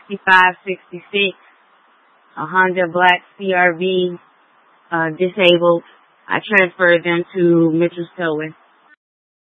6566, a Honda Black CRV, disabled. I transferred them to Mitchell's Towing.